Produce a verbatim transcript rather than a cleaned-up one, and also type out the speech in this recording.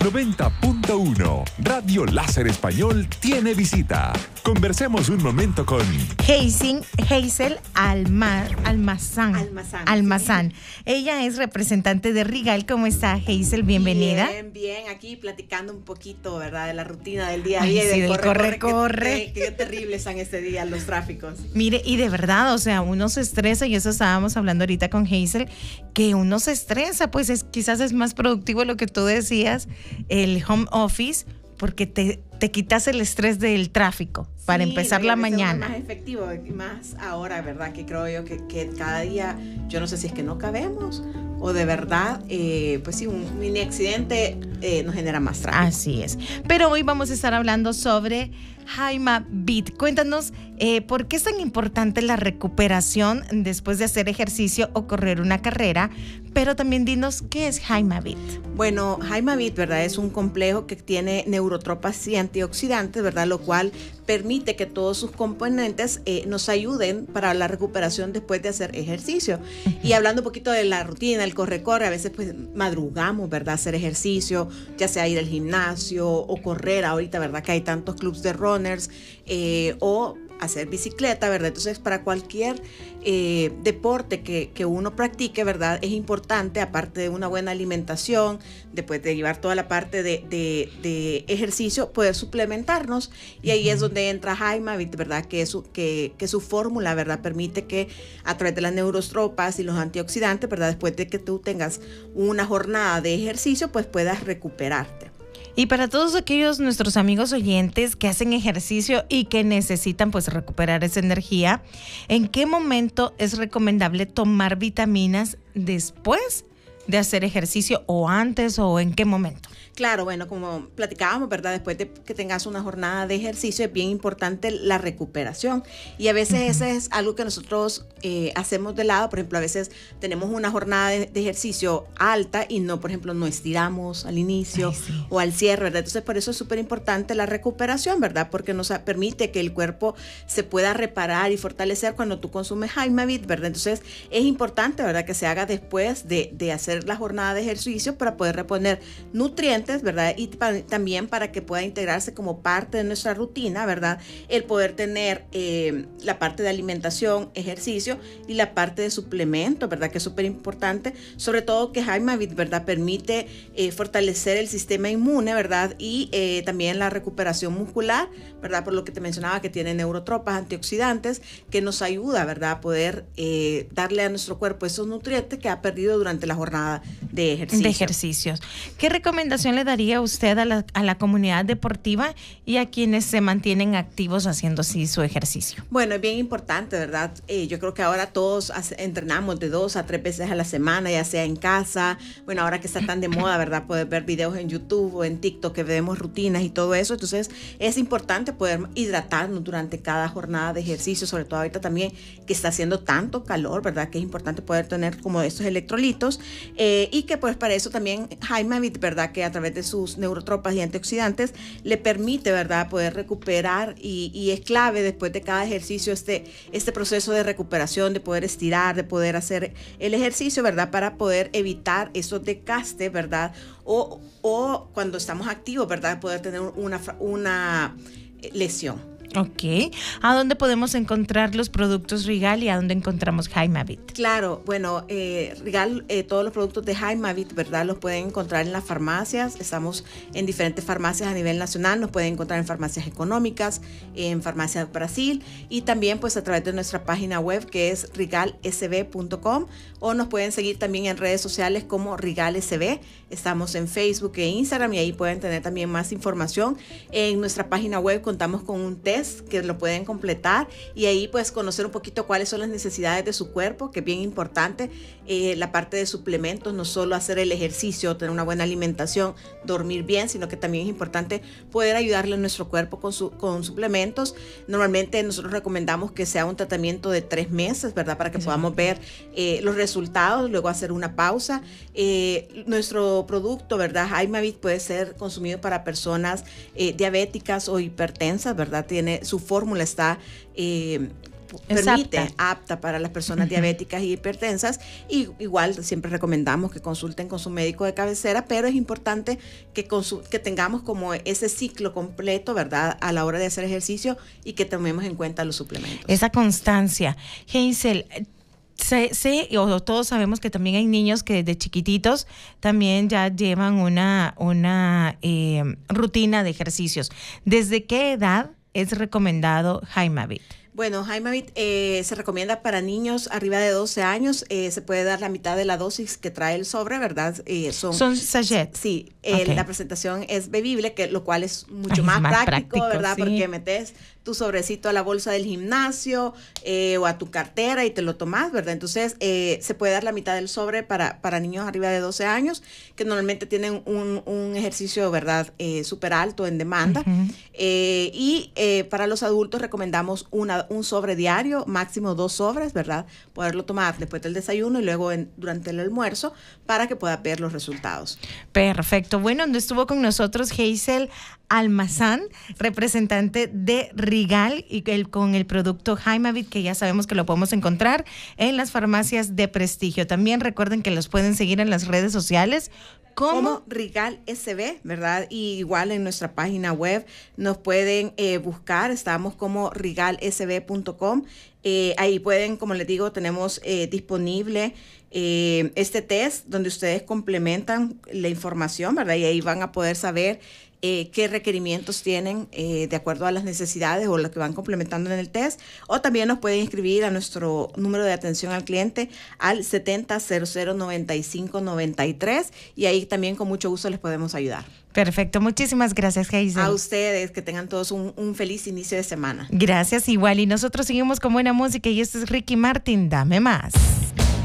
noventa punto uno. Radio Láser Español tiene visita. Conversemos un momento con Hazel, Hazel Alma, Almazán. Almazán. Almazán. Sí. Ella es representante de Rigal. ¿Cómo está, Hazel? Bienvenida. Bien, bien. Aquí platicando un poquito, ¿verdad? De la rutina del día a día. Ay, sí, del corre, corre. corre, corre. Qué, qué terribles son este día los tráficos. Mire, y de verdad, o sea, uno se estresa, y eso estábamos hablando ahorita con Hazel, que uno se estresa, pues es, quizás es más productivo lo que tú decías, el home office, porque te, te quitas el estrés del tráfico para sí, empezar la mañana. Más efectivo, y más ahora, ¿verdad? Que creo yo que, que cada día, yo no sé si es que no cabemos o de verdad, eh, pues sí, un mini accidente eh, nos genera más tráfico. Así es. Pero hoy vamos a estar hablando sobre Hymabit. Cuéntanos eh, por qué es tan importante la recuperación después de hacer ejercicio o correr una carrera, pero también dinos qué es Hymabit. Bueno, Hymabit, ¿verdad? Es un complejo que tiene neurotropas y antioxidantes, ¿verdad? Lo cual permite que todos sus componentes eh, nos ayuden para la recuperación después de hacer ejercicio. Uh-huh. Y hablando un poquito de la rutina, el corre-corre, a veces pues madrugamos, ¿verdad? Hacer ejercicio, ya sea ir al gimnasio o correr ahorita, ¿verdad? Que hay tantos clubs de runners eh, o hacer bicicleta, ¿verdad? Entonces, para cualquier eh, deporte que, que uno practique, ¿verdad? Es importante, aparte de una buena alimentación, después de llevar toda la parte de, de, de ejercicio, poder suplementarnos. Y ahí es donde entra Hymabit, ¿verdad? Que su, que, que su fórmula, ¿verdad? Permite que a través de las neurotropas y los antioxidantes, ¿verdad? Después de que tú tengas una jornada de ejercicio, pues puedas recuperarte. Y para todos aquellos nuestros amigos oyentes que hacen ejercicio y que necesitan pues recuperar esa energía, ¿en qué momento es recomendable tomar vitaminas después de hacer ejercicio o antes o en qué momento? Claro, bueno, como platicábamos, ¿verdad? Después de que tengas una jornada de ejercicio es bien importante la recuperación y a veces uh-huh. ese es algo que nosotros eh, hacemos de lado. Por ejemplo, a veces tenemos una jornada de, de ejercicio alta y no, por ejemplo, no estiramos al inicio Ay, sí. o al cierre, ¿verdad? Entonces, por eso es súper importante la recuperación, ¿verdad? Porque nos permite que el cuerpo se pueda reparar y fortalecer cuando tú consumes Hymabit, ¿verdad? Entonces, es importante, ¿verdad? Que se haga después de, de hacer la jornada de ejercicio para poder reponer nutrientes, ¿verdad? Y pa- también para que pueda integrarse como parte de nuestra rutina, ¿verdad? El poder tener eh, la parte de alimentación, ejercicio y la parte de suplemento, ¿verdad? Que es súper importante, sobre todo que Hymabit, ¿verdad? Permite eh, fortalecer el sistema inmune, ¿verdad? Y eh, también la recuperación muscular, ¿verdad? Por lo que te mencionaba que tiene neurotropas, antioxidantes, que nos ayuda, ¿verdad? A poder eh, darle a nuestro cuerpo esos nutrientes que ha perdido durante la jornada de ejercicio. De ejercicios. ¿Qué recomendación le daría usted a la, a la comunidad deportiva y a quienes se mantienen activos haciendo así su ejercicio? Bueno, es bien importante, ¿verdad? Eh, yo creo que ahora todos hace, entrenamos de dos a tres veces a la semana, ya sea en casa. Bueno, ahora que está tan de moda, ¿verdad? Poder ver videos en YouTube o en TikTok que vemos rutinas y todo eso. Entonces, es importante poder hidratarnos durante cada jornada de ejercicio, sobre todo ahorita también que está haciendo tanto calor, ¿verdad? Que es importante poder tener como estos electrolitos eh, y que pues para eso también Hymabit, ¿verdad? Que a través de sus neurotropas y antioxidantes le permite, ¿verdad? Poder recuperar y, y es clave después de cada ejercicio este, este proceso de recuperación, de poder estirar, de poder hacer el ejercicio, ¿verdad? Para poder evitar esos desgastes, ¿verdad? O, o cuando estamos activos, ¿verdad? Poder tener una, una lesión. Ok. ¿A dónde podemos encontrar los productos Rigal y a dónde encontramos Hymabit? Claro, bueno, eh, Rigal, eh, todos los productos de Hymabit, ¿verdad? Los pueden encontrar en las farmacias. Estamos en diferentes farmacias a nivel nacional. Nos pueden encontrar en farmacias económicas, en farmacias Brasil y también pues a través de nuestra página web que es rigal s b punto com o nos pueden seguir también en redes sociales como Rigal S B. Estamos en Facebook e Instagram y ahí pueden tener también más información. En nuestra página web contamos con un test que lo pueden completar y ahí pues conocer un poquito cuáles son las necesidades de su cuerpo, que es bien importante eh, la parte de suplementos, no solo hacer el ejercicio, tener una buena alimentación, dormir bien, sino que también es importante poder ayudarle a nuestro cuerpo con, su, con suplementos. Normalmente nosotros recomendamos que sea un tratamiento de tres meses, ¿verdad? Para que sí. podamos ver eh, los resultados, luego hacer una pausa. Eh, nuestro producto, ¿verdad? Hymabit puede ser consumido para personas eh, diabéticas o hipertensas, ¿verdad? Tiene su fórmula está eh, Es permite, apta. apta para las personas uh-huh. diabéticas y hipertensas. Y igual siempre recomendamos que consulten con su médico de cabecera, pero es importante que, consu- que tengamos como ese ciclo completo, ¿verdad?, a la hora de hacer ejercicio y que tomemos en cuenta los suplementos. Esa constancia. Hazel, sé, sé, o todos sabemos que también hay niños que desde chiquititos también ya llevan una, una eh, rutina de ejercicios. ¿Desde qué edad es recomendado Hymavit? Bueno, Hymavit eh, se recomienda para niños arriba de doce años. Eh, se puede dar la mitad de la dosis que trae el sobre, ¿verdad? Eh, son, son sachets. Sí, eh, okay. La presentación es bebible, que lo cual es mucho Ay, más, es más práctico, práctico, ¿verdad? Sí. Porque metes tu sobrecito a la bolsa del gimnasio eh, o a tu cartera y te lo tomas, ¿verdad? Entonces, eh, se puede dar la mitad del sobre para, para niños arriba de doce años, que normalmente tienen un, un ejercicio, ¿verdad?, eh, súper alto en demanda. Uh-huh. Eh, y eh, para los adultos recomendamos una, un sobre diario, máximo dos sobres, ¿verdad? Poderlo tomar después del desayuno y luego en, durante el almuerzo para que pueda ver los resultados. Perfecto. Bueno, estuvo con nosotros Hazel Almazán, representante de Rigal, y el, con el producto Hymavit, que ya sabemos que lo podemos encontrar en las farmacias de prestigio. También recuerden que los pueden seguir en las redes sociales como, como Rigal S B, ¿verdad? Y igual en nuestra página web nos pueden eh, buscar, estamos como rigal s b punto com. Eh, ahí pueden, como les digo, tenemos eh, disponible eh, este test donde ustedes complementan la información, ¿verdad? Y ahí van a poder saber Eh, qué requerimientos tienen eh, de acuerdo a las necesidades o lo que van complementando en el test, o también nos pueden inscribir a nuestro número de atención al cliente al setenta cero cero noventa y cinco noventa y tres, y ahí también con mucho gusto les podemos ayudar. Perfecto, muchísimas gracias, Hazel. A ustedes, que tengan todos un, un feliz inicio de semana. Gracias igual, y nosotros seguimos con buena música y esto es Ricky Martin, Dame Más.